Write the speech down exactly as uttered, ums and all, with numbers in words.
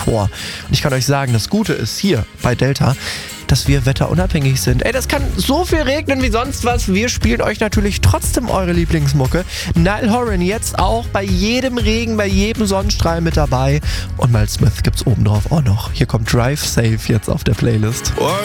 vor. Und ich kann euch sagen, das Gute ist hier bei Delta, dass wir wetterunabhängig sind. Ey, das kann so viel regnen wie sonst was. Wir spielen euch natürlich trotzdem eure Lieblingsmucke. Niall Horan jetzt auch bei jedem Regen, bei jedem Sonnenstrahl mit dabei. Und Miles Smith gibt's obendrauf auch noch. Hier kommt Drive Safe jetzt auf der Playlist.